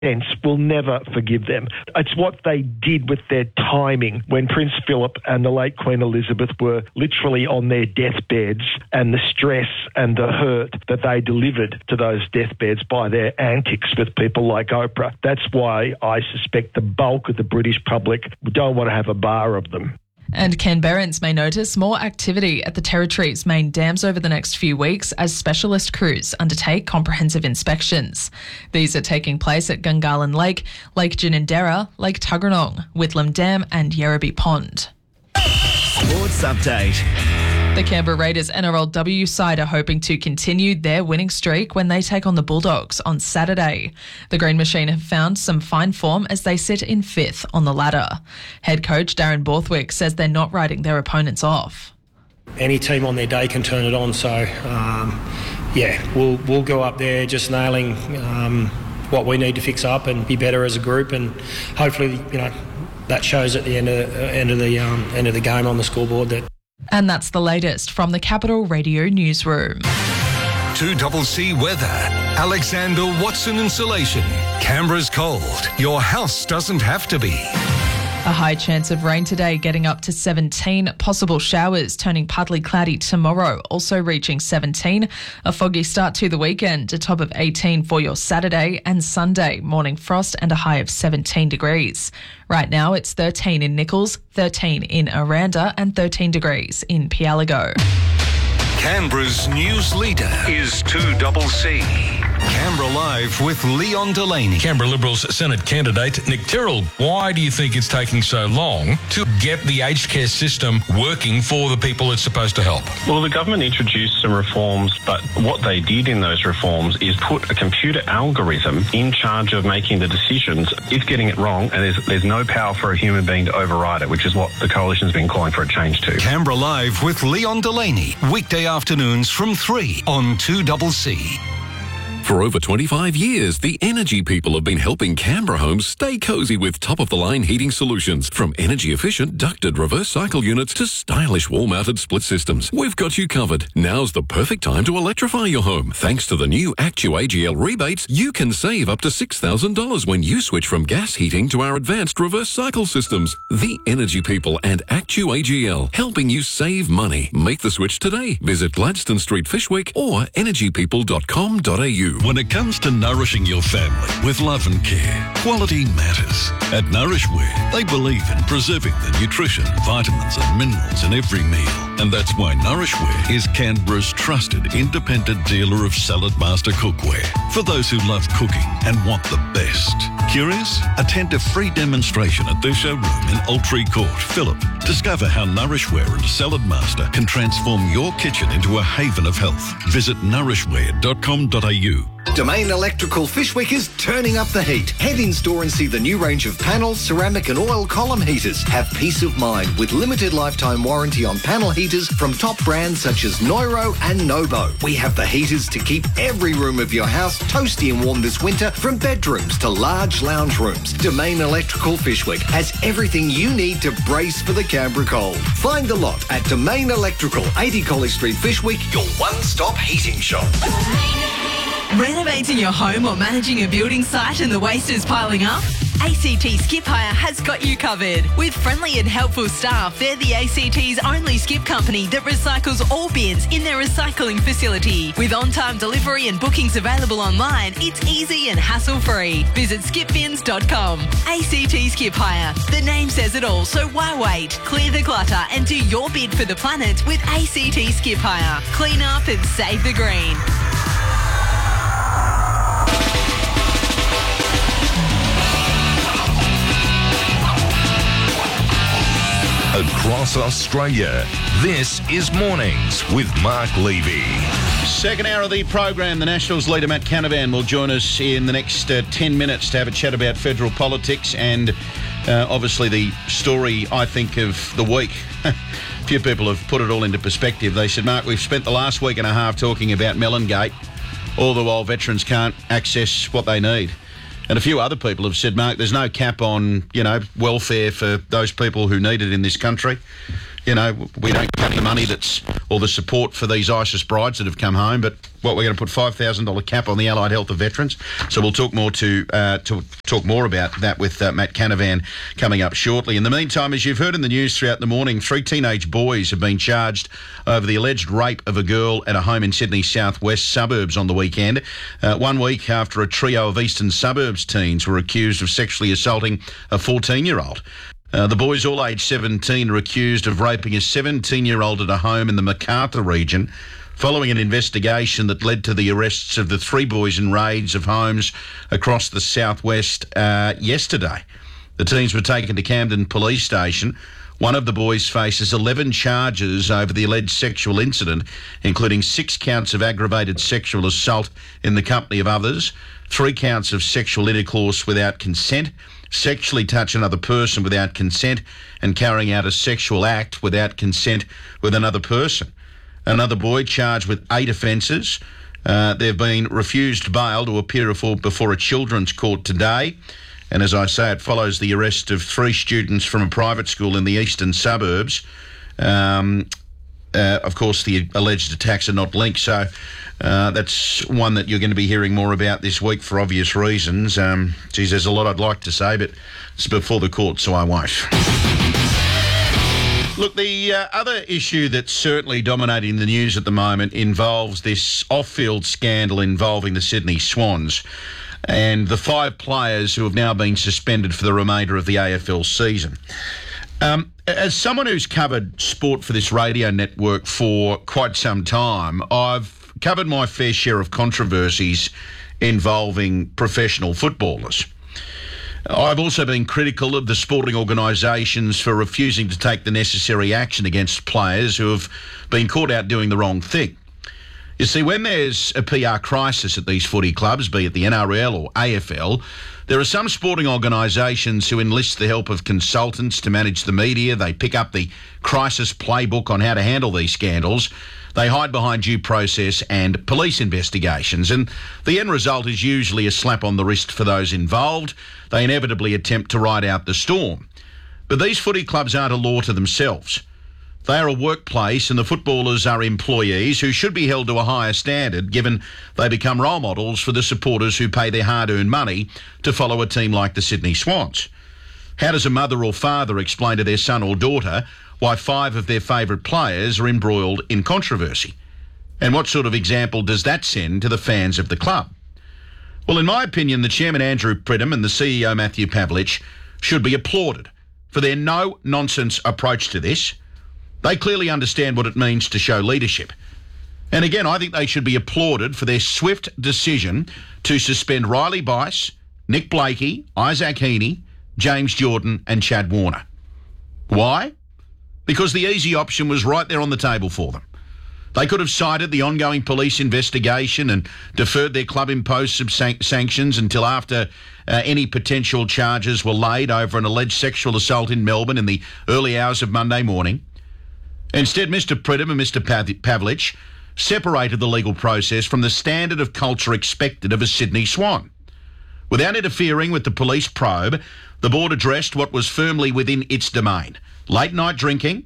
will never forgive them. It's what they did with their timing when Prince Philip and the late Queen Elizabeth were literally on their deathbeds, and the stress and the hurt that they delivered to those deathbeds by their antics with people like Oprah. That's why I suspect the bulk of the British public don't want to have a bar of them. And Canberrans may notice more activity at the Territory's main dams over the next few weeks as specialist crews undertake comprehensive inspections. These are taking place at Gungahlin Lake, Lake Ginninderra, Lake Tuggeranong, Whitlam Dam and Yerrabee Pond. Sports Update. The Canberra Raiders NRLW side are hoping to continue their winning streak when they take on the Bulldogs on Saturday. The Green Machine have found some fine form as they sit in fifth on the ladder. Head coach Darren Borthwick says they're not writing their opponents off. Any team on their day can turn it on, so we'll go up there just nailing what we need to fix up and be better as a group, and hopefully that shows at the end of the game on the scoreboard. And that's the latest from the Capital Radio Newsroom. 2CC Weather. Alexander Watson Insulation. Canberra's cold. Your house doesn't have to be. A high chance of rain today, getting up to 17. Possible showers turning partly cloudy tomorrow, also reaching 17. A foggy start to the weekend, a top of 18 for your Saturday and Sunday. Morning frost and a high of 17 degrees. Right now it's 13 in Nichols, 13 in Aranda and 13 degrees in Pialligo. Canberra's news leader is 2CC. Canberra Live with Leon Delaney. Canberra Liberals Senate candidate Nick Tyrrell. Why do you think it's taking so long to get the aged care system working for the people it's supposed to help? Well, the government introduced some reforms, but what they did in those reforms is put a computer algorithm in charge of making the decisions. It's getting it wrong, and there's no power for a human being to override it, which is what the coalition's been calling for a change to. Canberra Live with Leon Delaney. Weekday afternoons from 3 on 2CC. For over 25 years, the Energy People have been helping Canberra homes stay cosy with top-of-the-line heating solutions. From energy-efficient ducted reverse cycle units to stylish wall-mounted split systems, we've got you covered. Now's the perfect time to electrify your home. Thanks to the new Actu-AGL rebates, you can save up to $6,000 when you switch from gas heating to our advanced reverse cycle systems. The Energy People and Actu-AGL, helping you save money. Make the switch today. Visit Gladstone Street, Fishwick or energypeople.com.au. When it comes to nourishing your family with love and care, quality matters. At Nourishware, they believe in preserving the nutrition, vitamins and minerals in every meal. And that's why Nourishware is Canberra's trusted independent dealer of Salad Master cookware. For those who love cooking and want the best. Curious? Attend a free demonstration at their showroom in Altree Court, Phillip. Discover how Nourishware and Salad Master can transform your kitchen into a haven of health. Visit nourishware.com.au. Domain Electrical Fishwick is turning up the heat. Head in store and see the new range of panels, ceramic and oil column heaters. Have peace of mind with limited lifetime warranty on panel heaters from top brands such as Neuro and Nobo. We have the heaters to keep every room of your house toasty and warm this winter, from bedrooms to large lounge rooms. Domain Electrical Fishwick has everything you need to brace for the Canberra cold. Find the lot at Domain Electrical, 80 College Street, Fishwick, your one-stop heating shop. Renovating your home or managing a building site and the waste is piling up? ACT Skip Hire has got you covered. With friendly and helpful staff, they're the ACT's only skip company that recycles all bins in their recycling facility. With on-time delivery and bookings available online, it's easy and hassle-free. Visit skipbins.com. ACT Skip Hire. The name says it all, so why wait? Clear the clutter and do your bid for the planet with ACT Skip Hire. Clean up and save the green. Across Australia, this is Mornings with Mark Levy. Second hour of the program, the Nationals leader Matt Canavan will join us in the next 10 minutes to have a chat about federal politics and obviously the story, I think, of the week. A few people have put it all into perspective. They said, Mark, we've spent the last week and a half talking about Melongate, all the while veterans can't access what they need. And a few other people have said, Mark, there's no cap on, welfare for those people who need it in this country. you know, we don't get the money or the support for these ISIS brides that have come home, but we're going to put $5,000 cap on the allied health of veterans. So we'll talk more to talk more about that with Matt Canavan coming up shortly. In the meantime, as you've heard in the news throughout the morning, 3 teenage boys have been charged over the alleged rape of a girl at a home in Sydney's southwest suburbs on the weekend. 1 week after a trio of eastern suburbs teens were accused of sexually assaulting a 14-year-old. The boys, all aged 17, are accused of raping a 17-year-old at a home in the Macarthur region, following an investigation that led to the arrests of the 3 boys in raids of homes across the southwest yesterday. The teens were taken to Camden Police Station. One of the boys faces 11 charges over the alleged sexual incident, including 6 counts of aggravated sexual assault in the company of others, 3 counts of sexual intercourse without consent, sexually touch another person without consent, and carrying out a sexual act without consent with another person. Another boy charged with 8 offences. They've been refused bail to appear before a children's court today. And as I say, it follows the arrest of 3 students from a private school in the eastern suburbs. Of course, the alleged attacks are not linked, so that's one that you're going to be hearing more about this week for obvious reasons. There's a lot I'd like to say, but it's before the court, so I won't. Look, the other issue that's certainly dominating the news at the moment involves this off-field scandal involving the Sydney Swans and the 5 players who have now been suspended for the remainder of the AFL season. As someone who's covered sport for this radio network for quite some time, I've covered my fair share of controversies involving professional footballers. I've also been critical of the sporting organisations for refusing to take the necessary action against players who have been caught out doing the wrong thing. You see, when there's a PR crisis at these footy clubs, be it the NRL or AFL, there are some sporting organisations who enlist the help of consultants to manage the media. They pick up the crisis playbook on how to handle these scandals. They hide behind due process and police investigations, and the end result is usually a slap on the wrist for those involved. They inevitably attempt to ride out the storm. But these footy clubs aren't a law to themselves. They are a workplace, and the footballers are employees who should be held to a higher standard, given they become role models for the supporters who pay their hard-earned money to follow a team like the Sydney Swans. How does a mother or father explain to their son or daughter why 5 of their favourite players are embroiled in controversy? And what sort of example does that send to the fans of the club? Well, in my opinion, the chairman Andrew Pridham and the CEO Matthew Pavlich should be applauded for their no-nonsense approach to this. They clearly understand what it means to show leadership. And again, I think they should be applauded for their swift decision to suspend Riley Bice, Nick Blakey, Isaac Heaney, James Jordan and Chad Warner. Why? Because the easy option was right there on the table for them. They could have cited the ongoing police investigation and deferred their club-imposed sanctions until after any potential charges were laid over an alleged sexual assault in Melbourne in the early hours of Monday morning. Instead, Mr Pridham and Mr Pavlich separated the legal process from the standard of culture expected of a Sydney Swan. Without interfering with the police probe, the board addressed what was firmly within its domain: late-night drinking,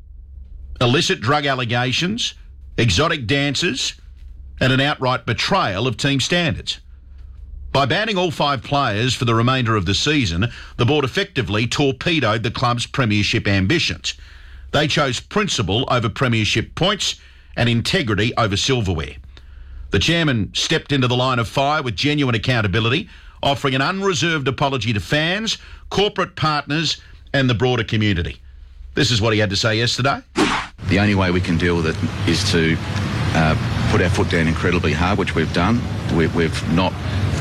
illicit drug allegations, exotic dances, and an outright betrayal of team standards. By banning all 5 players for the remainder of the season, the board effectively torpedoed the club's premiership ambitions. They chose principle over premiership points and integrity over silverware. The chairman stepped into the line of fire with genuine accountability, offering an unreserved apology to fans, corporate partners and the broader community. This is what he had to say yesterday. The only way we can deal with it is to put our foot down incredibly hard, which we've done. We've not,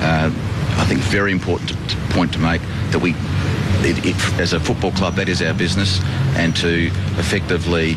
I think, very important point to make that as a football club, that is our business, and to effectively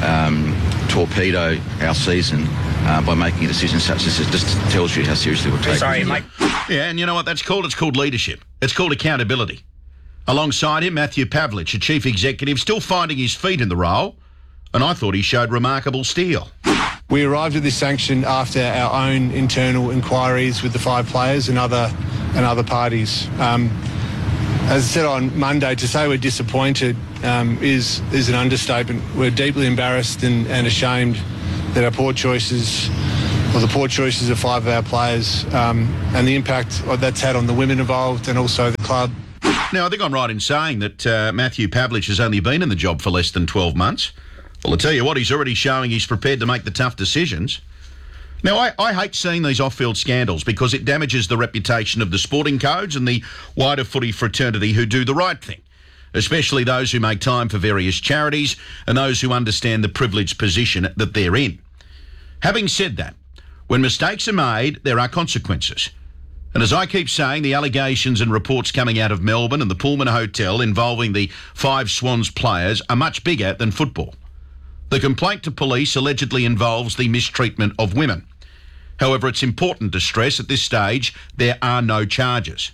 torpedo our season by making a decision such as this just tells you how seriously we're taking it. Sorry, mate. Yeah, and you know what that's called? It's called leadership. It's called accountability. Alongside him, Matthew Pavlich, a chief executive, still finding his feet in the role, and I thought he showed remarkable steel. We arrived at this sanction after our own internal inquiries with the 5 players and other parties. As I said on Monday, to say we're disappointed is an understatement. We're deeply embarrassed and ashamed that our poor choices, or the poor choices of 5 of our players, and the impact that's had on the women involved and also the club. Now, I think I'm right in saying that Matthew Pavlich has only been in the job for less than 12 months. Well, I tell you what, he's already showing he's prepared to make the tough decisions. Now, I hate seeing these off-field scandals because it damages the reputation of the sporting codes and the wider footy fraternity who do the right thing, especially those who make time for various charities and those who understand the privileged position that they're in. Having said that, when mistakes are made, there are consequences. And as I keep saying, the allegations and reports coming out of Melbourne and the Pullman Hotel involving the 5 Swans players are much bigger than football. The complaint to police allegedly involves the mistreatment of women. However, it's important to stress at this stage there are no charges.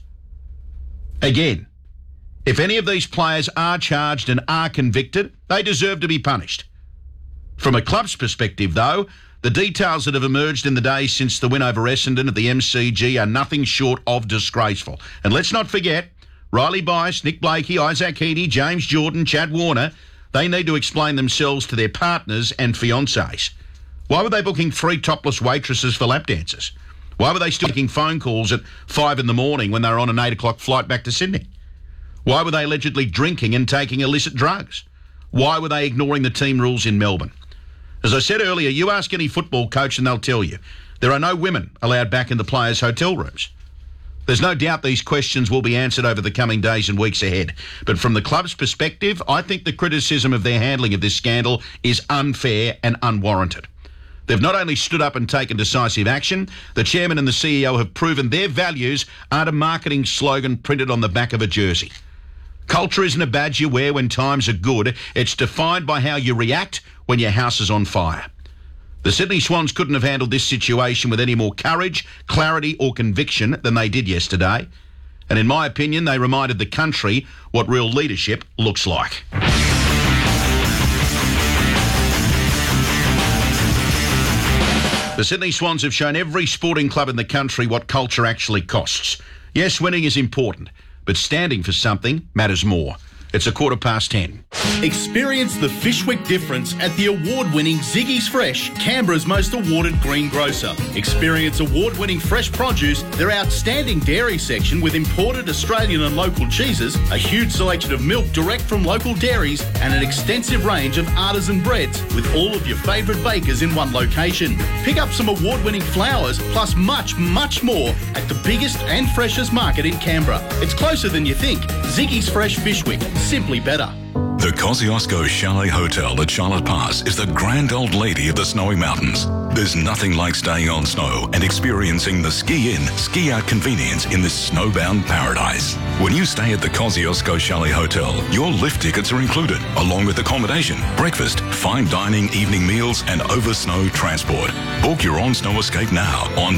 Again, if any of these players are charged and are convicted, they deserve to be punished. From a club's perspective, though, the details that have emerged in the days since the win over Essendon at the MCG are nothing short of disgraceful. And let's not forget, Riley Bice, Nick Blakey, Isaac Heaney, James Jordan, Chad Warner, they need to explain themselves to their partners and fiancés. Why were they booking 3 topless waitresses for lap dances? Why were they still making phone calls at 5 in the morning when they were on an 8 o'clock flight back to Sydney? Why were they allegedly drinking and taking illicit drugs? Why were they ignoring the team rules in Melbourne? As I said earlier, you ask any football coach and they'll tell you there are no women allowed back in the players' hotel rooms. There's no doubt these questions will be answered over the coming days and weeks ahead. But from the club's perspective, I think the criticism of their handling of this scandal is unfair and unwarranted. They've not only stood up and taken decisive action, the chairman and the CEO have proven their values aren't a marketing slogan printed on the back of a jersey. Culture isn't a badge you wear when times are good. It's defined by how you react when your house is on fire. The Sydney Swans couldn't have handled this situation with any more courage, clarity or conviction than they did yesterday. And in my opinion, they reminded the country what real leadership looks like. The Sydney Swans have shown every sporting club in the country what culture actually costs. Yes, winning is important, but standing for something matters more. It's 10:15. Experience the Fishwick difference at the award-winning Ziggy's Fresh, Canberra's most awarded greengrocer. Experience award-winning fresh produce, their outstanding dairy section with imported Australian and local cheeses, a huge selection of milk direct from local dairies, and an extensive range of artisan breads with all of your favourite bakers in one location. Pick up some award-winning flowers, plus much, much more at the biggest and freshest market in Canberra. It's closer than you think. Ziggy's Fresh Fishwick. Simply better. The Kosciuszko Chalet Hotel at Charlotte Pass is the grand old lady of the snowy mountains. There's nothing like staying on snow and experiencing the ski-in, ski-out convenience in this snowbound paradise. When you stay at the Kosciuszko Chalet Hotel, your lift tickets are included, along with accommodation, breakfast, fine dining, evening meals and over-snow transport. Book your on-snow escape now on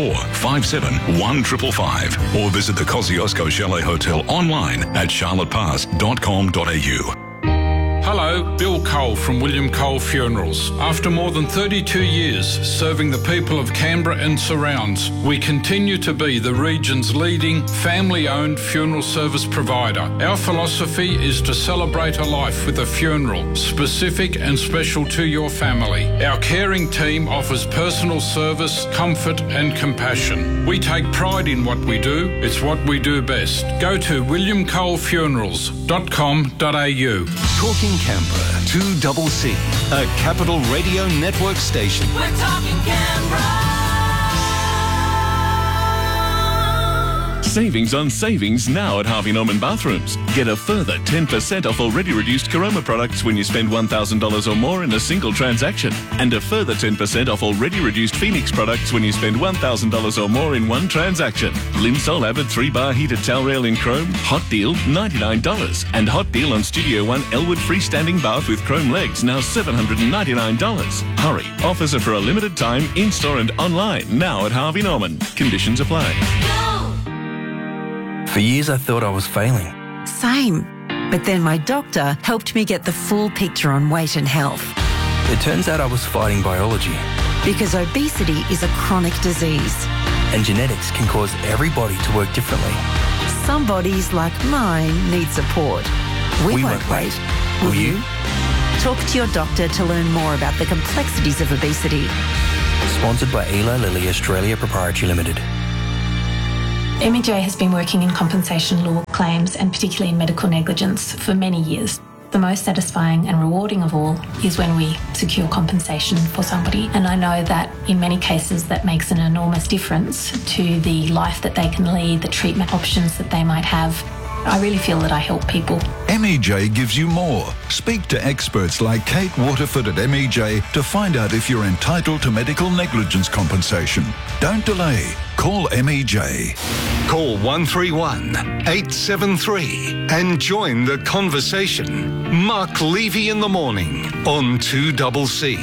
6457-1555 or visit the Kosciuszko Chalet Hotel online at charlottepass.com.au. Hello, Bill Cole from William Cole Funerals. After more than 32 years serving the people of Canberra and surrounds, we continue to be the region's leading family-owned funeral service provider. Our philosophy is to celebrate a life with a funeral, specific and special to your family. Our caring team offers personal service, comfort and compassion. We take pride in what we do. It's what we do best. Go to williamcolefunerals.com.au. Talking Canberra, 2CC, a Capital Radio Network station. We're talking Canberra. Savings on savings now at Harvey Norman Bathrooms. Get a further 10% off already reduced Caroma products when you spend $1,000 or more in a single transaction. And a further 10% off already reduced Phoenix products when you spend $1,000 or more in one transaction. Limsol Avid 3-bar heated towel rail in chrome, hot deal $99. And hot deal on Studio One Elwood freestanding bath with chrome legs, now $799. Hurry, offers are for a limited time, in-store and online, now at Harvey Norman. Conditions apply. For years I thought I was failing. Same. But then my doctor helped me get the full picture on weight and health. It turns out I was fighting biology. Because obesity is a chronic disease. And genetics can cause every body to work differently. some bodies like mine need support. We won't wait. Will you? Talk to your doctor to learn more about the complexities of obesity. Sponsored by Eli Lilly Australia Proprietary Limited. MEJ has been working in compensation law claims and particularly in medical negligence for many years. The most satisfying and rewarding of all is when we secure compensation for somebody. And I know that in many cases that makes an enormous difference to the life that they can lead, the treatment options that they might have. I really feel that I help people. MEJ gives you more. Speak to experts like Kate Waterford at MEJ to find out if you're entitled to medical negligence compensation. Don't delay. Call MEJ. Call 131 873 and join the conversation. Mark Levy in the morning on 2CC.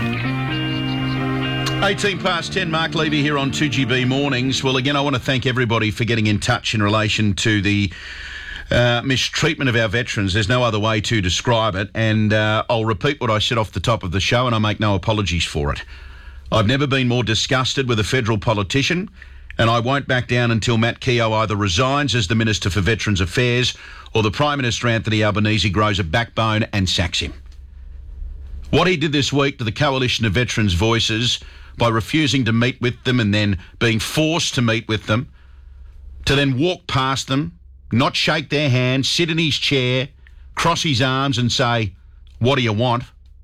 18 past 10, Mark Levy here on 2GB Mornings. Well, again, I want to thank everybody for getting in touch in relation to the mistreatment of our veterans. There's no other way to describe it. And I'll repeat what I said off the top of the show, and I make no apologies for it. I've never been more disgusted with a federal politician, and I won't back down until Matt Keogh either resigns as the Minister for Veterans Affairs or the Prime Minister Anthony Albanese grows a backbone and sacks him. What he did this week to the Coalition of Veterans Voices by refusing to meet with them and then being forced to meet with them, to then walk past them, not shake their hand, sit in his chair, cross his arms and say, "What do you want?"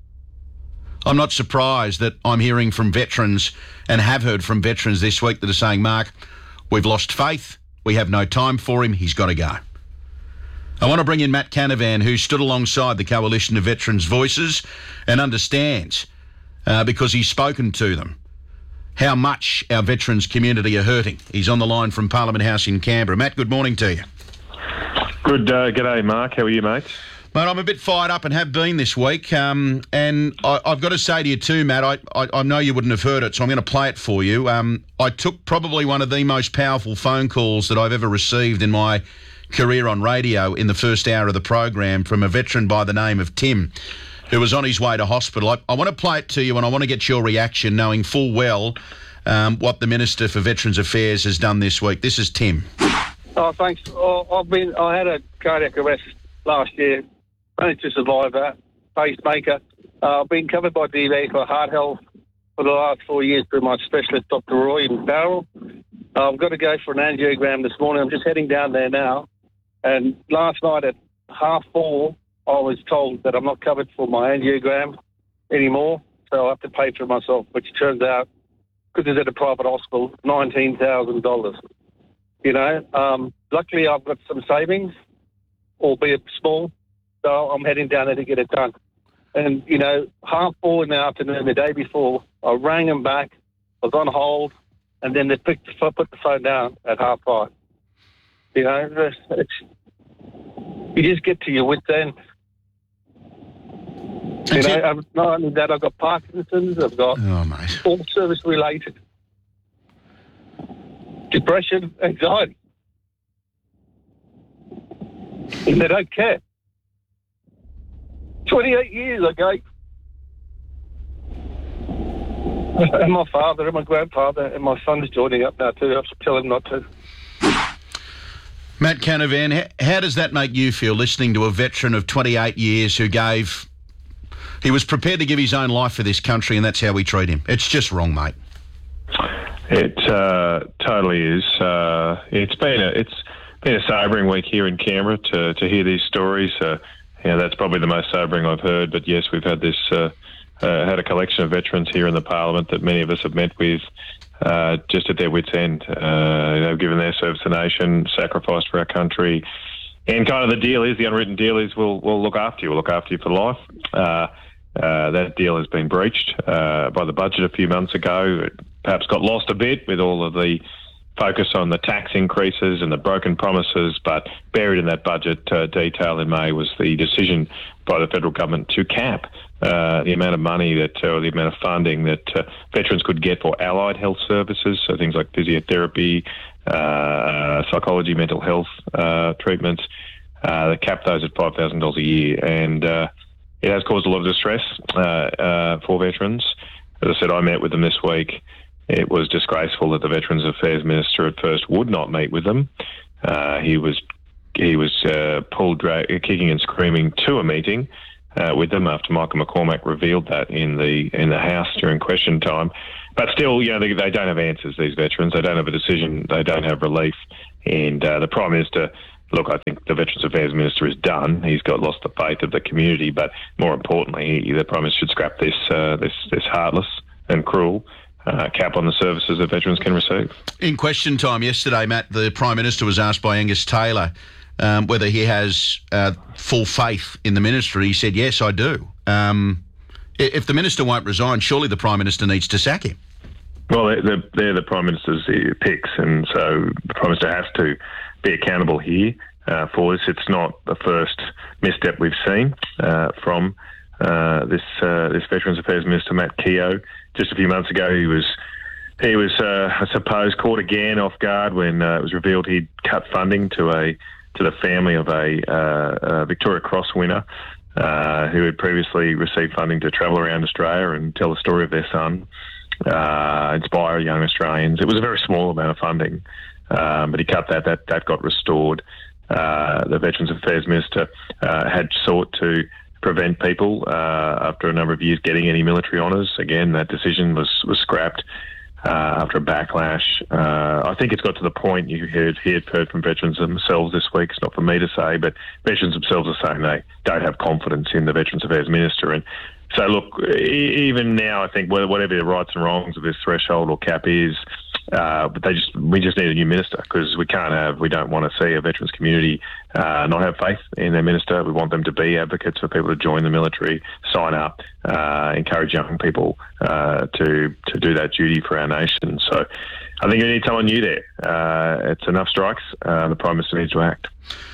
I'm not surprised that I'm hearing from veterans and have heard from veterans this week that are saying, "Mark, we've lost faith. We have no time for him. He's got to go." I want to bring in Matt Canavan, who stood alongside the Coalition of Veterans Voices and understands, because he's spoken to them, how much our veterans community are hurting. He's on the line from Parliament House in Canberra. Matt, good morning to you. G'day, Mark. How are you, mate? Mate, I'm a bit fired up and have been this week. And I've got to say to you too, Matt, I know you wouldn't have heard it, so I'm going to play it for you. I took probably one of the most powerful phone calls that I've ever received in my career on radio in the first hour of the program from a veteran by the name of Tim, who was on his way to hospital. I want to play it to you, and I want to get your reaction, knowing full well what the Minister for Veterans Affairs has done this week. This is Tim. Oh, thanks. I had a cardiac arrest last year. Managed to survive that. Pacemaker. I've been covered by DV for heart health for the last 4 years through my specialist, Dr. Roy in Barrel. I've got to go for an angiogram this morning. I'm just heading down there now. And last night at 4:30, I was told that I'm not covered for my angiogram anymore, so I have to pay for it myself, which turns out, because it's at a private hospital, $19,000. You know, luckily I've got some savings, albeit small, so I'm heading down there to get it done. And, you know, 4:30 in the afternoon, the day before, I rang them back, I was on hold, and then they put the phone down at 5:30. You know, you just get to your wit's end. You know, not only that, I've got Parkinson's, I've got all service-related. Depression, anxiety. And they don't care. 28 years I gave. And my father and my grandfather and my son's joining up now too. I have to tell him not to. Matt Canavan, how does that make you feel, listening to a veteran of 28 years who he was prepared to give his own life for this country, and that's how we treat him? It's just wrong, mate. It totally is. It's been a sobering week here in Canberra to hear these stories. That's probably the most sobering I've heard. But yes, we've had this had a collection of veterans here in the Parliament that many of us have met with, just at their wits' end. They've given their service to the nation, sacrificed for our country, and kind of the deal is, the unwritten deal is, we'll look after you. We'll look after you for life. That deal has been breached by the budget a few months ago. It perhaps got lost a bit with all of the focus on the tax increases and the broken promises, but buried in that budget detail in May was the decision by the federal government to cap the amount of money or the amount of funding that veterans could get for allied health services, so things like physiotherapy, psychology, mental health treatments. They capped those at $5,000 a year, and it has caused a lot of distress for veterans. As I said, I met with them this week. It was disgraceful that the Veterans Affairs Minister at first would not meet with them. He was pulled, kicking and screaming to a meeting with them after Michael McCormack revealed that in the House during question time. But still, they don't have answers, these veterans. They don't have a decision. They don't have relief. And the Prime Minister, look, I think the Veterans Affairs Minister is done. He's lost the faith of the community. But more importantly, the Prime Minister should scrap this heartless and cruel cap on the services that veterans can receive. In question time yesterday, Matt, the Prime Minister was asked by Angus Taylor whether he has full faith in the ministry. He said, yes, I do. If the minister won't resign, surely the Prime Minister needs to sack him. Well, they're the Prime Minister's picks, and so the Prime Minister has to be accountable here for this. It's not the first misstep we've seen from this Veterans Affairs Minister, Matt Keogh. Just a few months ago, he was, I suppose, caught again off guard when it was revealed he'd cut funding to the family of a Victoria Cross winner who had previously received funding to travel around Australia and tell the story of their son, inspire young Australians. It was a very small amount of funding, but he cut that. That got restored. The Veterans Affairs Minister had sought to prevent people after a number of years getting any military honours. Again, that decision was scrapped after a backlash. I think it's got to the point he had heard from veterans themselves this week. It's not for me to say, but veterans themselves are saying they don't have confidence in the Veterans Affairs Minister. And so, look, even now, I think whatever the rights and wrongs of this threshold or cap is, but we just need a new minister, because we don't want to see a veterans community not have faith in their minister. We want them to be advocates for people to join the military, sign up, encourage young people to do that duty for our nation. So I think we need someone new there. It's enough strikes. The Prime Minister needs to act.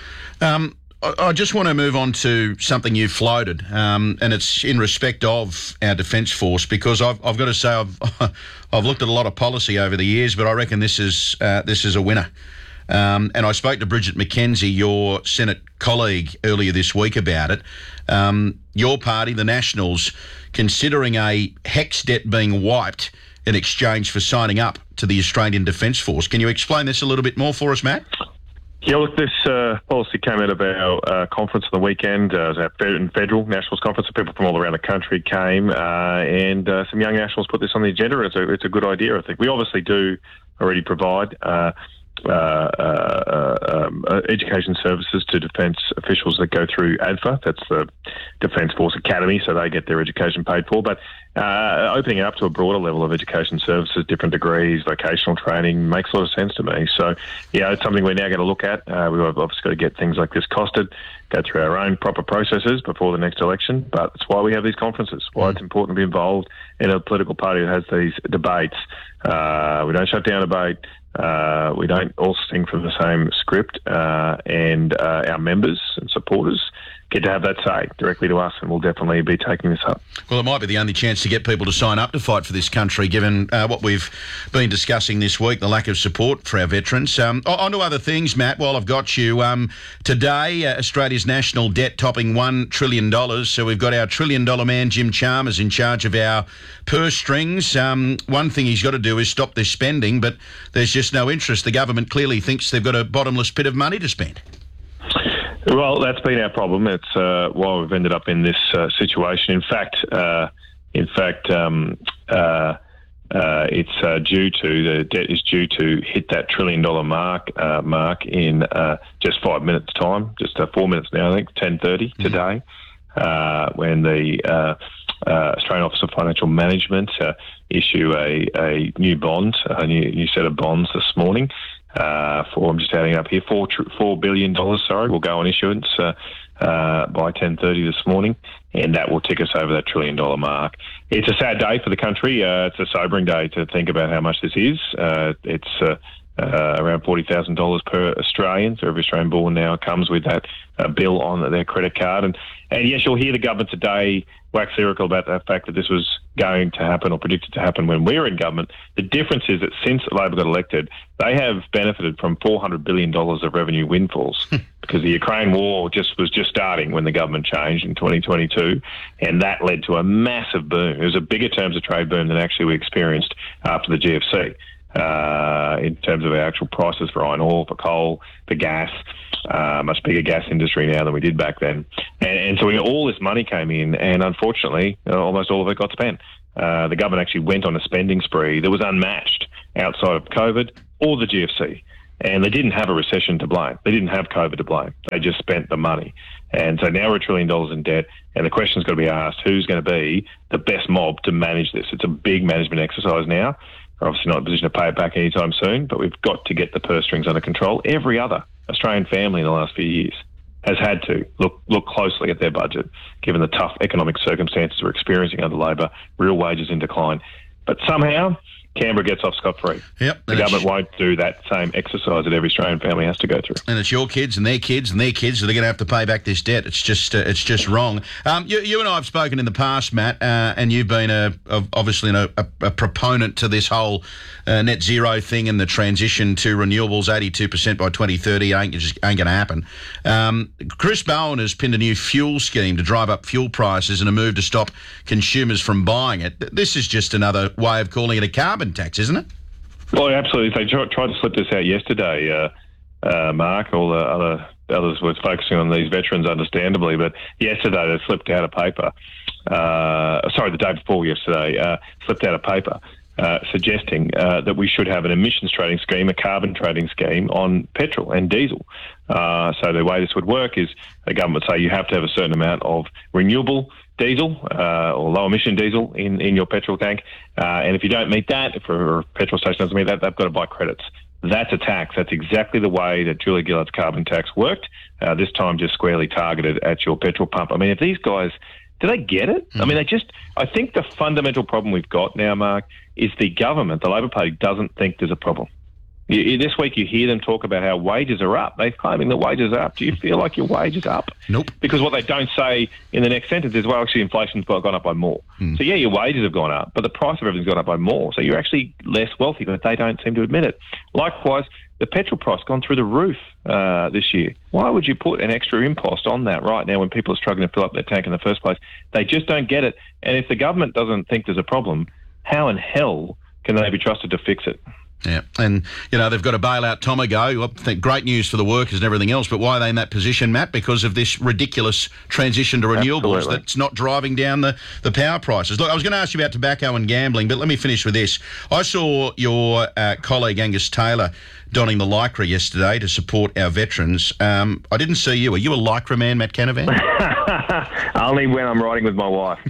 I just want to move on to something you floated, and it's in respect of our Defence Force, because I've got to say I've looked at a lot of policy over the years, but I reckon this is a winner. And I spoke to Bridget McKenzie, your Senate colleague, earlier this week about it. Your party, the Nationals, considering a HECS debt being wiped in exchange for signing up to the Australian Defence Force. Can you explain this a little bit more for us, Matt? Yeah, look, this policy came out of our conference on the weekend. It was our federal Nationals conference, so people from all around the country came, and some young Nationals put this on the agenda. It's a good idea, I think. We obviously do already provide education services to defence officials that go through ADFA. That's the Defence Force Academy, so they get their education paid for. But opening it up to a broader level of education services, different degrees, vocational training, makes a lot of sense to me. So, yeah, it's something we're now going to look at. We've obviously got to get things like this costed, go through our own proper processes before the next election. But it's why we have these conferences, why it's important to be involved in a political party that has these debates. We don't shut down a debate. We don't all sing from the same script, and our members and supporters get to have that say directly to us, and we'll definitely be taking this up. Well, it might be the only chance to get people to sign up to fight for this country, given what we've been discussing this week, the lack of support for our veterans. On to other things, Matt, while I've got you. Today, Australia's national debt topping $1 trillion, so we've got our $1 trillion man, Jim Chalmers, in charge of our purse strings. One thing he's got to do is stop this spending, but there's just no interest. The government clearly thinks they've got a bottomless pit of money to spend. Well, that's been our problem. It's why we've ended up in this situation. In fact, it's the debt is due to hit that $1 trillion mark in just 5 minutes' time, just 4 minutes now, I think, 10:30 today, when the Australian Office of Financial Management issue a new bond, a new set of bonds this morning. I'm just adding up here, $4 billion, will go on issuance by 10:30 this morning, and that will tick us over that $1 trillion mark. It's a sad day for the country. It's a sobering day to think about how much this is. It's around $40,000 per Australian, so every Australian born now comes with that bill on their credit card. And yes, you'll hear the government today wax lyrical about the fact that this was going to happen or predicted to happen when we were in government. The difference is that since Labor got elected, they have benefited from $400 billion of revenue windfalls because the Ukraine war was just starting when the government changed in 2022, and that led to a massive boom. It was a bigger terms of trade boom than actually we experienced after the GFC. in terms of our actual prices for iron ore, for coal, for gas. Much bigger gas industry now than we did back then. And so all this money came in, and unfortunately, almost all of it got spent. The government actually went on a spending spree that was unmatched outside of COVID or the GFC. And they didn't have a recession to blame. They didn't have COVID to blame. They just spent the money. And so now we're $1 trillion in debt, and the question's got to be asked, who's going to be the best mob to manage this? It's a big management exercise now. We're obviously not in a position to pay it back anytime soon, but we've got to get the purse strings under control. Every other Australian family in the last few years has had to look closely at their budget, given the tough economic circumstances we're experiencing under Labor, real wages in decline. But somehow, Canberra gets off scot-free. Yep. The government won't do that same exercise that every Australian family has to go through. And it's your kids and their kids and their kids that are going to have to pay back this debt. It's just wrong. You and I have spoken in the past, Matt, and you've been obviously a proponent to this whole net zero thing and the transition to renewables, 82% by 2030 ain't going to happen. Chris Bowen has pinned a new fuel scheme to drive up fuel prices in a move to stop consumers from buying it. This is just another way of calling it a carbon tax, isn't it? Well, absolutely. They tried to slip this out yesterday, Mark. All the others were focusing on these veterans, understandably, but yesterday they slipped out a paper. The day before yesterday, slipped out a paper suggesting that we should have an emissions trading scheme, a carbon trading scheme on petrol and diesel. So the way this would work is the government would say you have to have a certain amount of renewable diesel or low emission diesel in your petrol tank, and if you don't meet that, if a petrol station doesn't meet that, they've got to buy credits. That's a tax. That's exactly the way that Julia Gillard's carbon tax worked, this time just squarely targeted at your petrol pump. I mean, if these guys, do they get it? I mean, I think the fundamental problem we've got now, Mark, is the government, the Labor Party, doesn't think there's a problem. This week you hear them talk about how wages are up. They're claiming that wages are up. Do you feel like your wage is up? Nope. Because what they don't say in the next sentence is, well, actually inflation's gone up by more. So yeah, your wages have gone up, but the price of everything's gone up by more. So you're actually less wealthy, but they don't seem to admit it. Likewise, the petrol price gone through the roof this year. Why would you put an extra impost on that right now when people are struggling to fill up their tank in the first place? They just don't get it. And if the government doesn't think there's a problem, how in hell can they be trusted to fix it? Yeah, and, they've got to bail out Tomago. I think great news for the workers and everything else, but why are they in that position, Matt? Because of this ridiculous transition to renewables that's not driving down the power prices. Look, I was going to ask you about tobacco and gambling, but let me finish with this. I saw your colleague Angus Taylor donning the Lycra yesterday to support our veterans. I didn't see you. Are you a Lycra man, Matt Canavan? Only when I'm riding with my wife.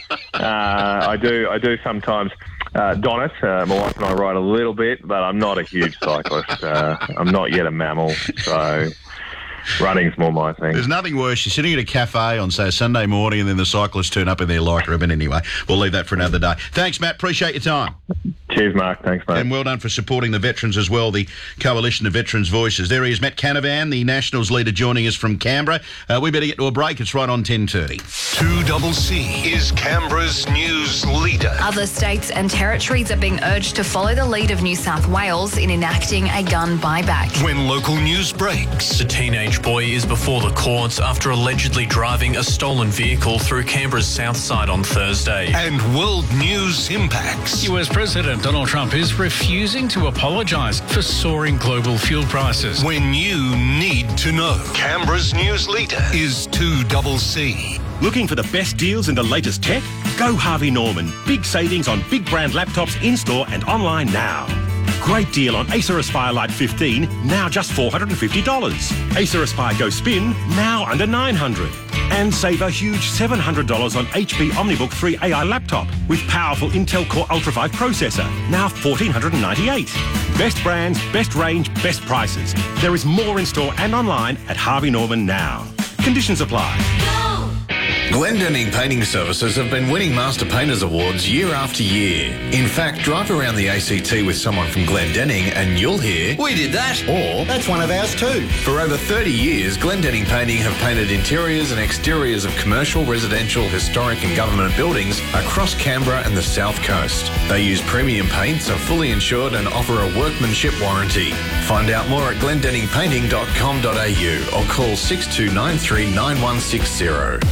I do sometimes don it. My wife and I ride a little bit, but I'm not a huge cyclist. I'm not yet a mammal, so running's more my thing. There's nothing worse. You're sitting at a cafe on, say, a Sunday morning, and then the cyclists turn up in their Lycra. But anyway, we'll leave that for another day. Thanks, Matt. Appreciate your time. Cheers, Mark. Thanks, mate. And well done for supporting the veterans as well, the Coalition of Veterans Voices. There he is, Matt Canavan, the Nationals leader, joining us from Canberra. We better get to a break. It's right on 10:30. 2CC is Canberra's news leader. Other states and territories are being urged to follow the lead of New South Wales in enacting a gun buyback. When local news breaks. The teenage boy is before the courts after allegedly driving a stolen vehicle through Canberra's south side on Thursday. And world news impacts. US President Donald Trump is refusing to apologise for soaring global fuel prices. When you need to know. Canberra's news leader is 2CC. Looking for the best deals and the latest tech? Go Harvey Norman. Big savings on big brand laptops in-store and online now. Great deal on Acer Aspire Lite 15, now just $450. Acer Aspire Go Spin, now under $900. And save a huge $700 on HP OmniBook 3 AI laptop with powerful Intel Core Ultra 5 processor, now $1,498. Best brands, best range, best prices. There is more in store and online at Harvey Norman now. Conditions apply. Glendenning Painting Services have been winning Master Painters Awards year after year. In fact, drive around the ACT with someone from Glendenning and you'll hear, "We did that," or "That's one of ours too." For over 30 years, Glendenning Painting have painted interiors and exteriors of commercial, residential, historic and government buildings across Canberra and the South Coast. They use premium paints, are fully insured and offer a workmanship warranty. Find out more at glendenningpainting.com.au or call 6293 9160. The Clean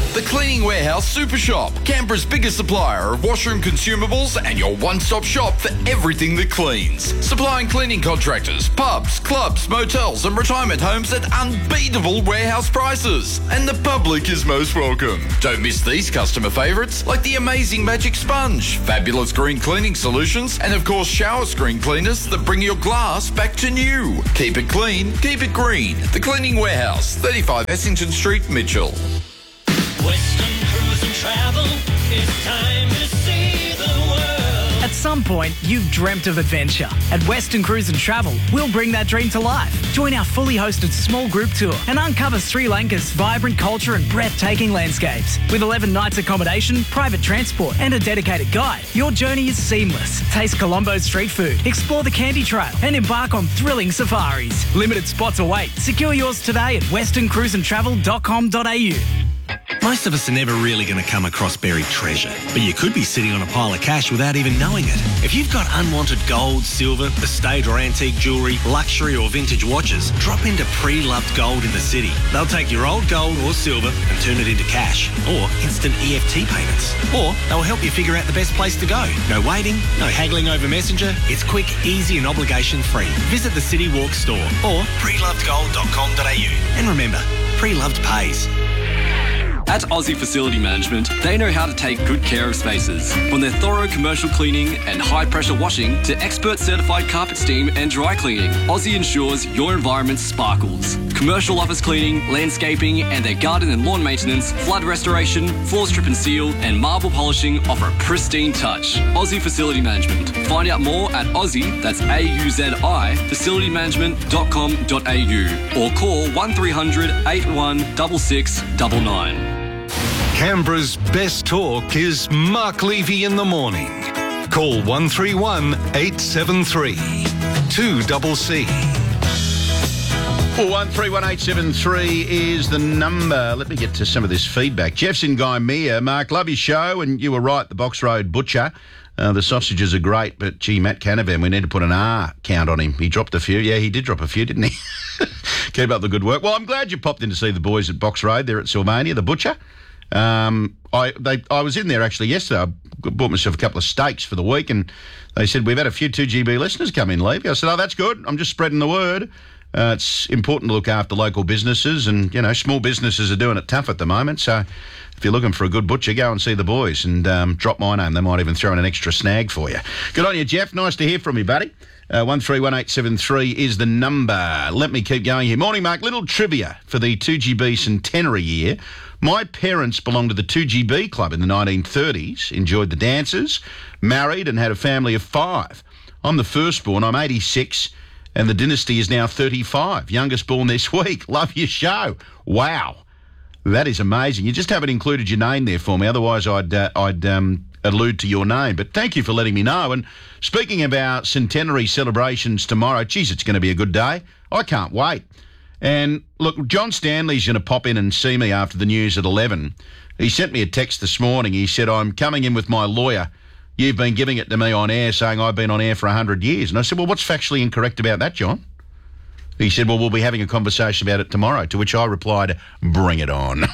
Cleaning Warehouse Super Shop, Canberra's biggest supplier of washroom consumables and your one-stop shop for everything that cleans. Supplying cleaning contractors, pubs, clubs, motels and retirement homes at unbeatable warehouse prices. And the public is most welcome. Don't miss these customer favourites like the amazing Magic Sponge, fabulous green cleaning solutions and of course shower screen cleaners that bring your glass back to new. Keep it clean, keep it green. The Cleaning Warehouse, 35 Essington Street, Mitchell. Western Cruise and Travel, it's time to see the world. At some point, you've dreamt of adventure. At Western Cruise and Travel, we'll bring that dream to life. Join our fully hosted small group tour and uncover Sri Lanka's vibrant culture and breathtaking landscapes. With 11 nights accommodation, private transport and a dedicated guide, your journey is seamless. Taste Colombo's street food, explore the Candy Trail and embark on thrilling safaris. Limited spots await. Secure yours today at westerncruiseandtravel.com.au. Most of us are never really going to come across buried treasure, but you could be sitting on a pile of cash without even knowing it. If you've got unwanted gold, silver, estate or antique jewellery, luxury or vintage watches, drop into Pre-Loved Gold in the city. They'll take your old gold or silver and turn it into cash or instant EFT payments. Or they'll help you figure out the best place to go. No waiting, no haggling over Messenger. It's quick, easy and obligation free. Visit the City Walk store or prelovedgold.com.au. And remember, Pre-Loved pays. At Aussie Facility Management, they know how to take good care of spaces. From their thorough commercial cleaning and high-pressure washing to expert certified carpet steam and dry cleaning, Aussie ensures your environment sparkles. Commercial office cleaning, landscaping, and their garden and lawn maintenance, flood restoration, floor strip and seal, and marble polishing offer a pristine touch. Aussie Facility Management. Find out more at Aussie, that's AUZI, facilitymanagement.com.au or call 1300 81 6699. Canberra's best talk is Mark Levy in the morning. Call 131 873 2CC. Well, 131873 is the number. Let me get to some of this feedback. Jeff's in Gymea. Mark, love your show, and you were right, the Box Road Butcher. The sausages are great, but gee, Matt Canavan, we need to put an R count on him. He dropped a few. Yeah, he did drop a few, didn't he? Keep up the good work. Well, I'm glad you popped in to see the boys at Box Road there at Sylvania, the Butcher. I was in there actually yesterday. I bought myself a couple of steaks for the week, and they said, we've had a few 2GB listeners come in, Levy. I said, oh, that's good. I'm just spreading the word. It's important to look after local businesses, and, you know, small businesses are doing it tough at the moment. So if you're looking for a good butcher, go and see the boys and drop my name. They might even throw in an extra snag for you. Good on you, Jeff. Nice to hear from you, buddy. 131873 is the number. Let me keep going here. Morning, Mark. Little trivia for the 2GB centenary year. My parents belonged to the 2GB Club in the 1930s, enjoyed the dances, married and had a family of 5. I'm the firstborn. I'm 86 and the dynasty is now 35. Youngest born this week. Love your show. Wow. That is amazing. You just haven't included your name there for me. Otherwise, I'd allude to your name. But thank you for letting me know. And speaking about centenary celebrations tomorrow, geez, it's going to be a good day. I can't wait. And look, John Stanley's going to pop in and see me after the news at 11. He sent me a text this morning. He said, I'm coming in with my lawyer. You've been giving it to me on air, saying I've been on air for 100 years. And I said, well, what's factually incorrect about that, John? He said, well, we'll be having a conversation about it tomorrow, to which I replied, bring it on.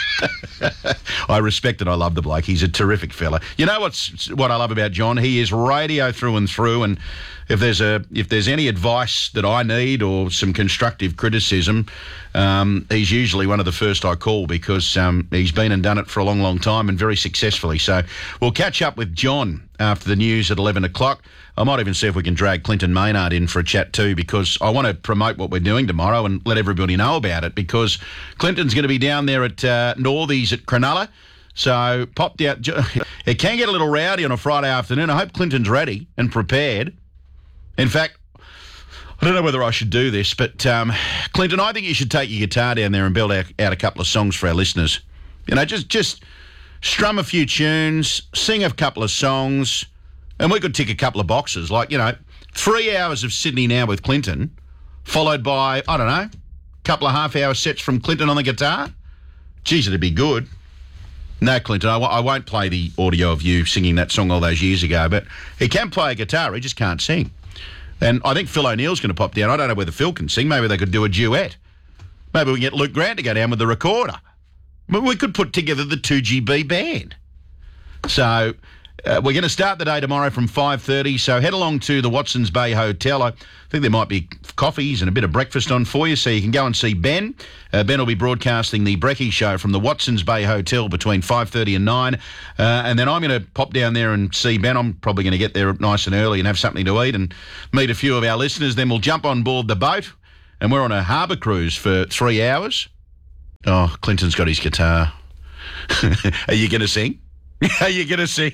I respect it. I love the bloke. He's a terrific fella. You know what I love about John? He is radio through and through, and if there's any advice that I need or some constructive criticism, he's usually one of the first I call because he's been and done it for a long, long time and very successfully. So we'll catch up with John after the news at 11 o'clock. I might even see if we can drag Clinton Maynard in for a chat too, because I want to promote what we're doing tomorrow and let everybody know about it, because Clinton's going to be down there at Northies at Cronulla. So pop down. It can get a little rowdy on a Friday afternoon. I hope Clinton's ready and prepared. In fact, I don't know whether I should do this, but Clinton, I think you should take your guitar down there and build out a couple of songs for our listeners. You know, just strum a few tunes, sing a couple of songs, and we could tick a couple of boxes. Like, you know, 3 hours of Sydney Now with Clinton, followed by, I don't know, a couple of half-hour sets from Clinton on the guitar. Geez, it'd be good. No, Clinton, I won't play the audio of you singing that song all those years ago, but he can play a guitar, he just can't sing. And I think Phil O'Neill's going to pop down. I don't know whether Phil can sing. Maybe they could do a duet. Maybe we can get Luke Grant to go down with the recorder. We could put together the 2GB band. So we're going to start the day tomorrow from 5:30, so head along to the Watsons Bay Hotel. I think there might be coffees and a bit of breakfast on for you, so you can go and see Ben. Ben will be broadcasting the Brekkie Show from the Watsons Bay Hotel between 5:30 and 9, and then I'm going to pop down there and see Ben. I'm probably going to get there nice and early and have something to eat and meet a few of our listeners. Then we'll jump on board the boat, and we're on a harbour cruise for 3 hours. Oh, Clinton's got his guitar. Are you going to sing? Are you going to sing?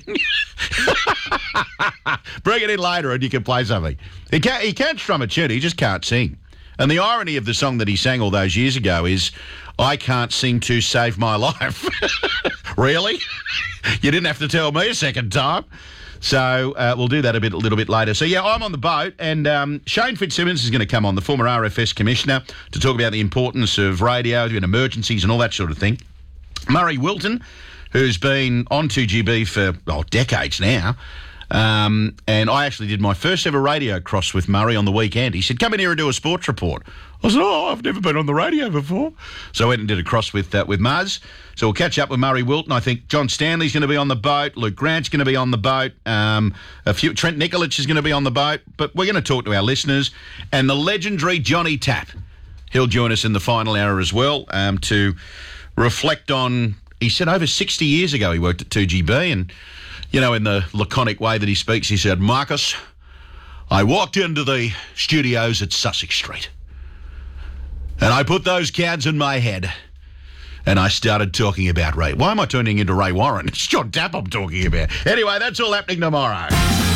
Bring it in later and you can play something. He can't strum a tune, he just can't sing. And the irony of the song that he sang all those years ago is, I can't sing to save my life. Really? You didn't have to tell me a second time. So we'll do that a little bit later. So, yeah, I'm on the boat, and Shane Fitzsimmons is going to come on, the former RFS Commissioner, to talk about the importance of radio and emergencies and all that sort of thing. Murray Wilton, who's been on 2GB for decades now, and I actually did my first ever radio cross with Murray on the weekend. He said, come in here and do a sports report. I said, I've never been on the radio before. So I went and did a cross with Muzz. So we'll catch up with Murray Wilton. I think John Stanley's going to be on the boat. Luke Grant's going to be on the boat. Trent Nikolic is going to be on the boat. But we're going to talk to our listeners. And the legendary Johnny Tapp, he'll join us in the final hour as well to reflect on, he said over 60 years ago he worked at 2GB, and, you know, in the laconic way that he speaks, he said, Marcus, I walked into the studios at Sussex Street and I put those cards in my head and I started talking about Ray. Why am I turning into Ray Warren? It's John Tapp I'm talking about. Anyway, that's all happening tomorrow.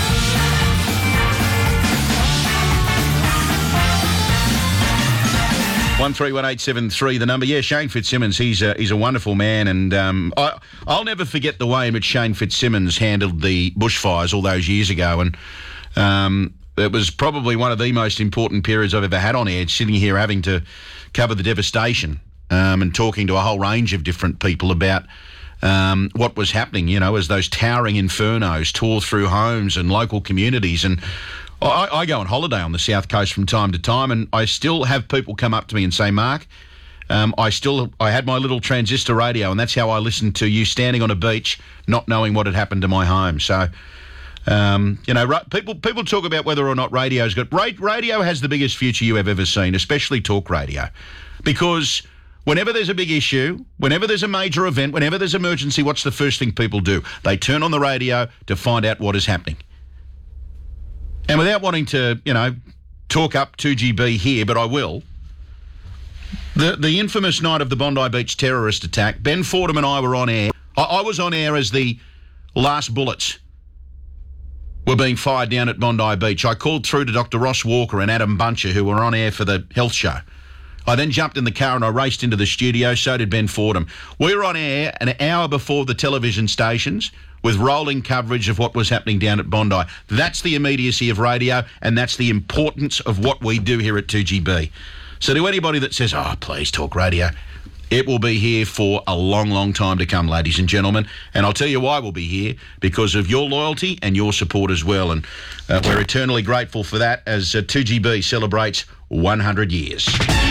131873, the number. Yeah, Shane Fitzsimmons, he's a wonderful man, and I'll never forget the way in which Shane Fitzsimmons handled the bushfires all those years ago, and it was probably one of the most important periods I've ever had on air, sitting here having to cover the devastation and talking to a whole range of different people about what was happening, you know, as those towering infernos tore through homes and local communities. And I go on holiday on the South Coast from time to time, and I still have people come up to me and say, Mark, I had my little transistor radio, and that's how I listened to you standing on a beach, not knowing what had happened to my home. So, you know, people talk about whether or not radio's good. Radio has the biggest future you have ever seen, especially talk radio, because whenever there's a big issue, whenever there's a major event, whenever there's emergency, what's the first thing people do? They turn on the radio to find out what is happening. And without wanting to, you know, talk up 2GB here, but I will, the infamous night of the Bondi Beach terrorist attack, Ben Fordham and I were on air. I was on air as the last bullets were being fired down at Bondi Beach. I called through to Dr. Ross Walker and Adam Buncher, who were on air for the health show. I then jumped in the car and I raced into the studio, so did Ben Fordham. We were on air an hour before the television stations with rolling coverage of what was happening down at Bondi. That's the immediacy of radio, and that's the importance of what we do here at 2GB. So to anybody that says, please talk radio, it will be here for a long, long time to come, ladies and gentlemen. And I'll tell you why we'll be here, because of your loyalty and your support as well. And we're eternally grateful for that as 2GB celebrates 100 years.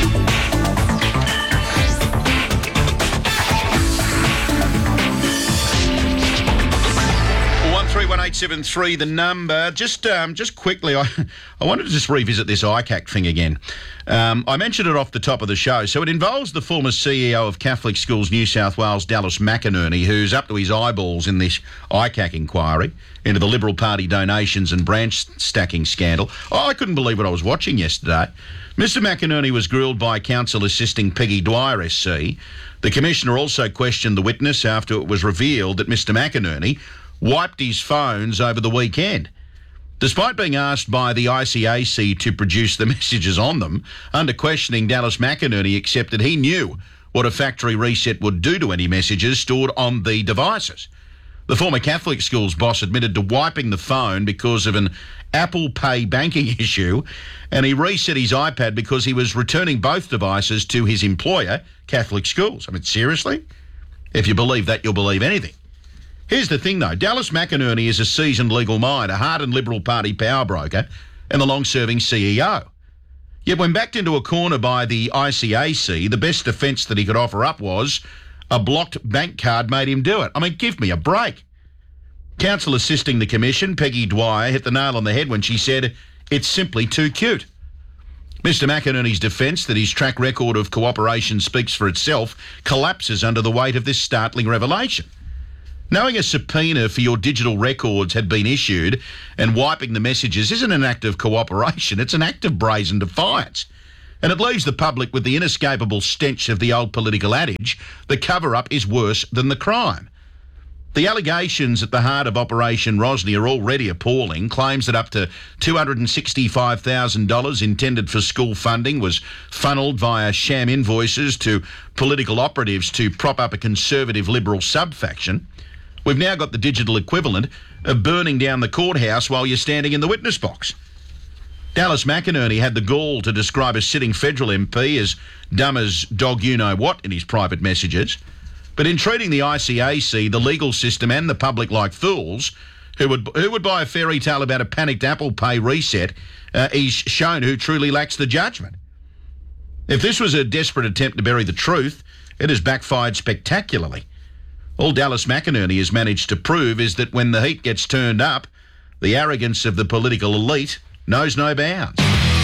131873, the number. Just quickly, I wanted to just revisit this ICAC thing again. I mentioned it off the top of the show. So it involves the former CEO of Catholic Schools New South Wales, Dallas McInerney, who's up to his eyeballs in this ICAC inquiry into the Liberal Party donations and branch stacking scandal. I couldn't believe what I was watching yesterday. Mr McInerney was grilled by counsel assisting Peggy Dwyer SC. The Commissioner also questioned the witness after it was revealed that Mr McInerney wiped his phones over the weekend. Despite being asked by the ICAC to produce the messages on them, under questioning, Dallas McInerney accepted he knew what a factory reset would do to any messages stored on the devices. The former Catholic Schools boss admitted to wiping the phone because of an Apple Pay banking issue, and he reset his iPad because he was returning both devices to his employer, Catholic Schools. I mean, seriously? If you believe that, you'll believe anything. Here's the thing, though. Dallas McInerney is a seasoned legal mind, a hardened Liberal Party power broker, and the long-serving CEO. Yet when backed into a corner by the ICAC, the best defence that he could offer up was, a blocked bank card made him do it. I mean, give me a break. Counsel assisting the Commission, Peggy Dwyer, hit the nail on the head when she said it's simply too cute. Mr McInerney's defence that his track record of cooperation speaks for itself collapses under the weight of this startling revelation. Knowing a subpoena for your digital records had been issued and wiping the messages isn't an act of cooperation, it's an act of brazen defiance. And it leaves the public with the inescapable stench of the old political adage, the cover-up is worse than the crime. The allegations at the heart of Operation Rosny are already appalling. Claims that up to $265,000 intended for school funding was funneled via sham invoices to political operatives to prop up a conservative Liberal sub-faction. We've now got the digital equivalent of burning down the courthouse while you're standing in the witness box. Dallas McInerney had the gall to describe a sitting federal MP as dumb as dog you-know-what in his private messages. But in treating the ICAC, the legal system and the public like fools, who would buy a fairy tale about a panicked Apple Pay reset, he's shown who truly lacks the judgment. If this was a desperate attempt to bury the truth, it has backfired spectacularly. All Dallas McInerney has managed to prove is that when the heat gets turned up, the arrogance of the political elite knows no bounds.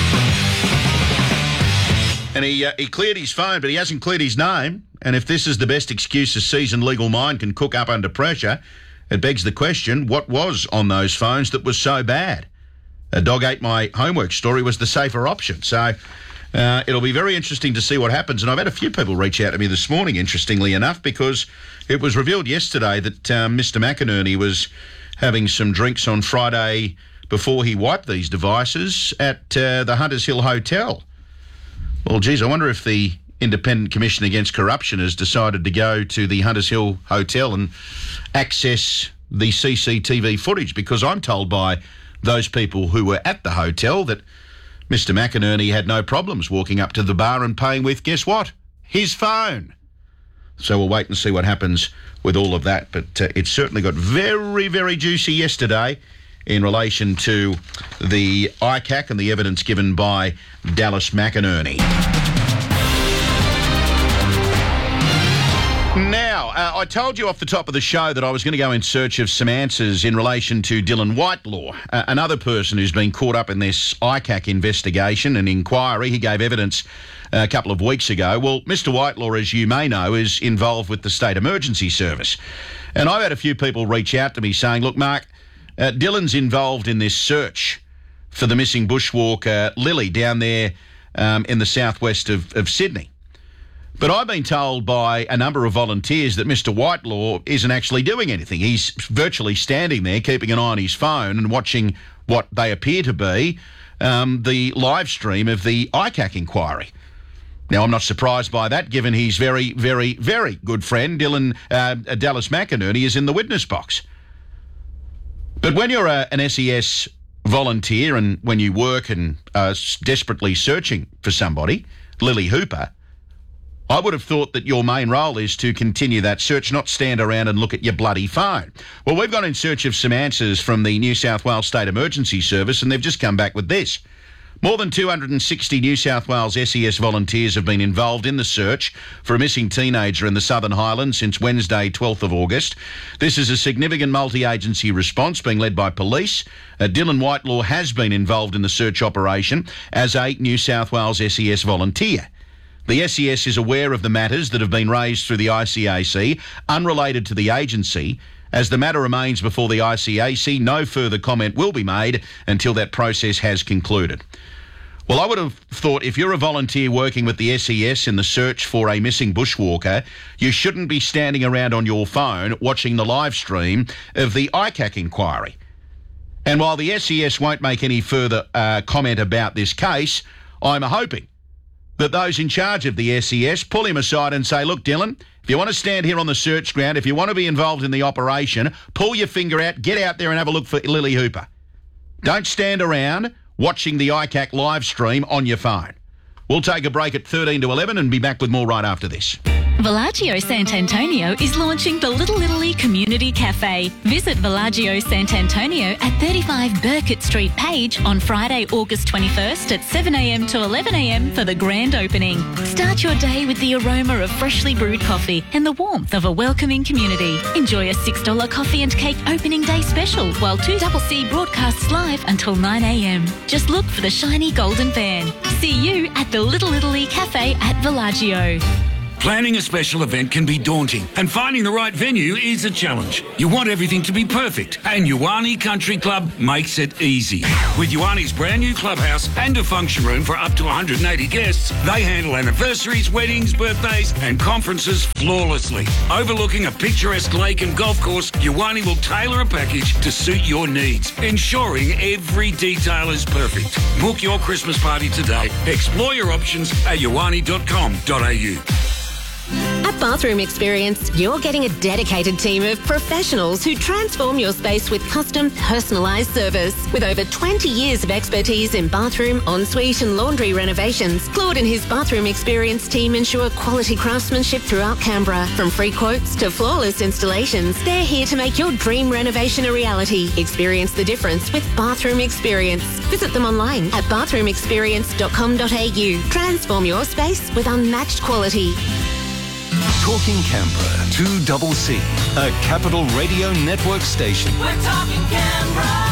And he cleared his phone, but he hasn't cleared his name. And if this is the best excuse a seasoned legal mind can cook up under pressure, it begs the question, what was on those phones that was so bad? A dog ate my homework story was the safer option. So it'll be very interesting to see what happens. And I've had a few people reach out to me this morning, interestingly enough, because it was revealed yesterday that Mr McInerney was having some drinks on Friday before he wiped these devices at the Hunters Hill Hotel. Well, geez, I wonder if the Independent Commission Against Corruption has decided to go to the Hunters Hill Hotel and access the CCTV footage, because I'm told by those people who were at the hotel that Mr McInerney had no problems walking up to the bar and paying with, guess what? His phone. So we'll wait and see what happens with all of that. But it certainly got very, very juicy yesterday in relation to the ICAC and the evidence given by Dallas McInerney. Now, I told you off the top of the show that I was going to go in search of some answers in relation to Dylan Whitelaw, another person who's been caught up in this ICAC investigation and inquiry. He gave evidence a couple of weeks ago. Well, Mr Whitelaw, as you may know, is involved with the State Emergency Service. And I've had a few people reach out to me saying, look, Mark, Dylan's involved in this search for the missing bushwalker Lily down there in the southwest of Sydney. But I've been told by a number of volunteers that Mr Whitelaw isn't actually doing anything. He's virtually standing there, keeping an eye on his phone and watching what they appear to be the live stream of the ICAC inquiry. Now, I'm not surprised by that, given his very, very, very good friend, Dallas McInerney, is in the witness box. But when you're an SES volunteer and when you work and are desperately searching for somebody, Lily Hooper, I would have thought that your main role is to continue that search, not stand around and look at your bloody phone. Well, we've gone in search of some answers from the New South Wales State Emergency Service, and they've just come back with this. More than 260 New South Wales SES volunteers have been involved in the search for a missing teenager in the Southern Highlands since Wednesday, 12th of August. This is a significant multi-agency response being led by police. Dylan Whitelaw has been involved in the search operation as a New South Wales SES volunteer. The SES is aware of the matters that have been raised through the ICAC, unrelated to the agency. As the matter remains before the ICAC, no further comment will be made until that process has concluded. Well, I would have thought if you're a volunteer working with the SES in the search for a missing bushwalker, you shouldn't be standing around on your phone watching the live stream of the ICAC inquiry. And while the SES won't make any further comment about this case, I'm hoping that those in charge of the SES pull him aside and say, look, Dylan, if you want to stand here on the search ground, if you want to be involved in the operation, pull your finger out, get out there and have a look for Lily Hooper. Don't stand around watching the ICAC live stream on your phone. We'll take a break at 13 to 11 and be back with more right after this. Villaggio Sant'Antonio is launching the Little Italy Community Cafe. Visit Villaggio Sant'Antonio at 35 Burkett Street, Page on Friday, August 21st at 7 a.m. to 11 a.m. for the grand opening. Start your day with the aroma of freshly brewed coffee and the warmth of a welcoming community. Enjoy a $6 coffee and cake opening day special while 2CC broadcasts live until 9 a.m. Just look for the shiny golden van. See you at the Little Italy Cafe at Villaggio. Planning a special event can be daunting, and finding the right venue is a challenge. You want everything to be perfect, and Ioane Country Club makes it easy. With Ioane's brand new clubhouse and a function room for up to 180 guests, they handle anniversaries, weddings, birthdays, and conferences flawlessly. Overlooking a picturesque lake and golf course, Ioane will tailor a package to suit your needs, ensuring every detail is perfect. Book your Christmas party today. Explore your options at ioane.com.au. At Bathroom Experience, you're getting a dedicated team of professionals who transform your space with custom, personalised service. With over 20 years of expertise in bathroom, ensuite and laundry renovations, Claude and his Bathroom Experience team ensure quality craftsmanship throughout Canberra. From free quotes to flawless installations, they're here to make your dream renovation a reality. Experience the difference with Bathroom Experience. Visit them online at bathroomexperience.com.au. Transform your space with unmatched quality. Talking Canberra, 2CC, a Capital Radio Network station. We're talking Canberra.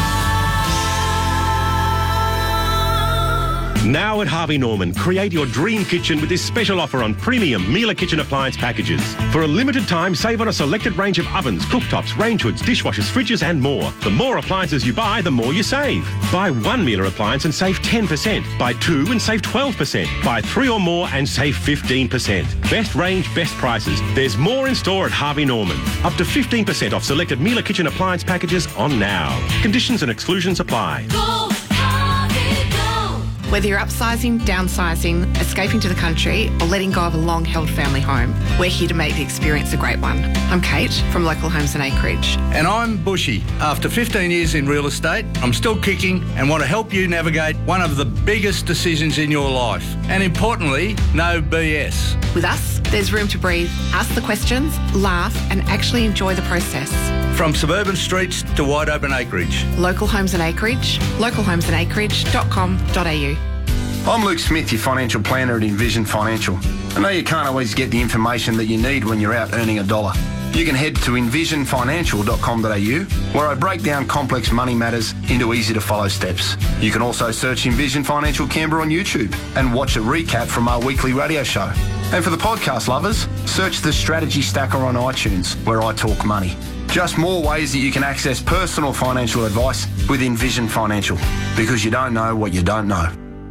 Now at Harvey Norman, create your dream kitchen with this special offer on premium Miele kitchen appliance packages. For a limited time, save on a selected range of ovens, cooktops, range hoods, dishwashers, fridges and more. The more appliances you buy, the more you save. Buy one Miele appliance and save 10%. Buy two and save 12%. Buy three or more and save 15%. Best range, best prices. There's more in store at Harvey Norman. Up to 15% off selected Miele kitchen appliance packages on now. Conditions and exclusions apply. Whether you're upsizing, downsizing, escaping to the country, or letting go of a long-held family home, we're here to make the experience a great one. I'm Kate from Local Homes and Acreage. And I'm Bushy. After 15 years in real estate, I'm still kicking and want to help you navigate one of the biggest decisions in your life. And importantly, no BS. With us, there's room to breathe, ask the questions, laugh, and actually enjoy the process. From suburban streets to wide open acreage. Local Homes and Acreage, localhomesandacreage.com.au. I'm Luke Smith, your financial planner at Envision Financial. I know you can't always get the information that you need when you're out earning a dollar. You can head to envisionfinancial.com.au, where I break down complex money matters into easy-to-follow steps. You can also search Envision Financial Canberra on YouTube and watch a recap from our weekly radio show. And for the podcast lovers, search the Strategy Stacker on iTunes, where I talk money. Just more ways that you can access personal financial advice with Envision Financial, because you don't know what you don't know.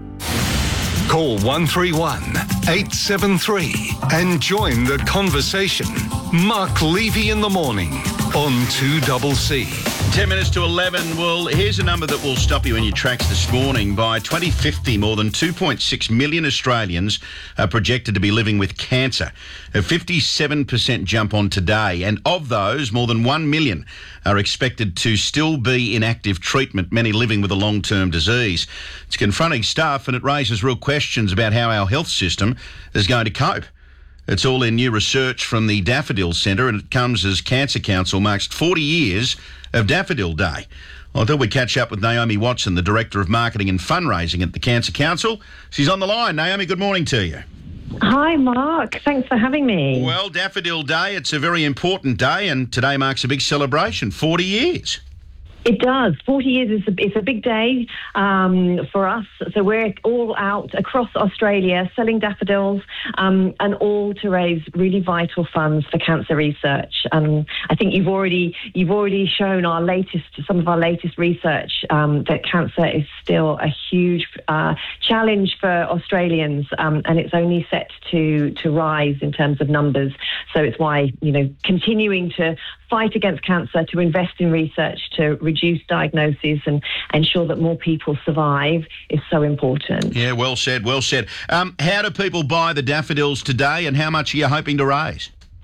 Call 131 873 and join the conversation. Mark Levy in the morning on 2CC. 10 minutes to 11. Well, here's a number that will stop you in your tracks this morning. By 2050, more than 2.6 million Australians are projected to be living with cancer. A 57% jump on today. And of those, more than 1 million are expected to still be in active treatment, many living with a long-term disease. It's confronting stuff, and it raises real questions about how our health system is going to cope. It's all in new research from the Daffodil Centre, and it comes as Cancer Council marks 40 years of Daffodil Day. I thought we'd catch up with Naomi Watson, the Director of Marketing and Fundraising at the Cancer Council. She's on the line. Naomi, good morning to you. Hi, Mark. Thanks for having me. Well, Daffodil Day, it's a very important day, and today marks a big celebration, 40 years. It does. 40 years is a big day for us. So we're all out across Australia selling daffodils and all to raise really vital funds for cancer research. I think you've already shown some of our latest research that cancer is still a huge challenge for Australians, and it's only set to rise in terms of numbers. So it's why, continuing to fight against cancer, to invest in research, to reduce diagnoses and ensure that more people survive is so important. Yeah, well said, well said. How do people buy the daffodils today, and how much are you hoping to raise?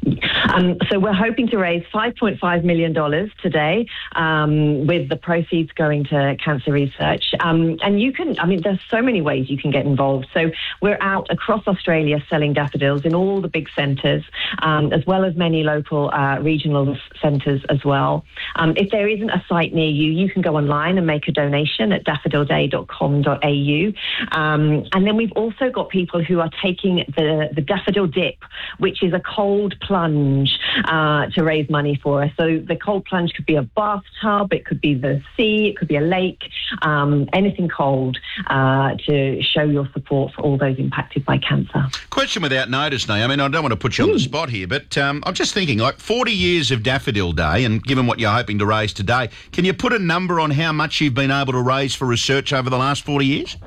So we're hoping to raise $5.5 million today, with the proceeds going to cancer research. And there's so many ways you can get involved. So we're out across Australia selling daffodils in all the big centres, as well as many local regional centres as well. If there isn't a site near you, you can go online and make a donation at daffodilday.com.au. And then we've also got people who are taking the daffodil dip, which is a cold plunge to raise money for us. So the cold plunge could be a bathtub, it could be the sea, it could be a lake, anything cold to show your support for all those impacted by cancer. Question without notice, Naomi. I mean, I don't want to put you on the spot here, but I'm just thinking, like 40 years of Daffodil Day, and given what you're hoping to raise today, can you put a number on how much you've been able to raise for research over the last 40 years?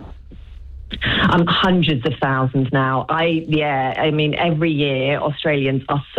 Hundreds of thousands now. Every year Australians are so